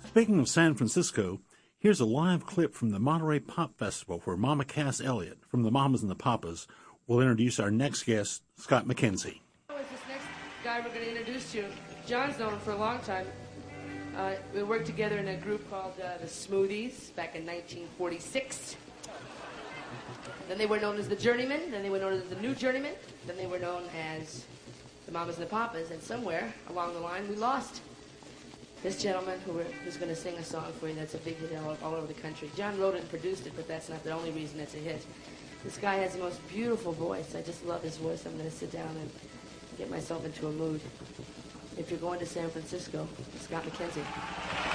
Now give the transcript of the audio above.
Speaking of San Francisco, here's a live clip from the Monterey Pop Festival where Mama Cass Elliot from the Mamas and the Papas will introduce our next guest, Scott McKenzie. This next guy we're going to introduce you, John's known him for a long time. We worked together in a group called the Smoothies back in 1946. Then they were known as the Journeymen. Then they were known as the New Journeymen. Then they were known as the Mamas and the Papas. And somewhere along the line, we lost this gentleman who's going to sing a song for you that's a big hit all over the country. John wrote it and produced it, but that's not the only reason it's a hit. This guy has the most beautiful voice. I just love his voice. I'm going to sit down and get myself into a mood. If you're going to San Francisco, Scott McKenzie.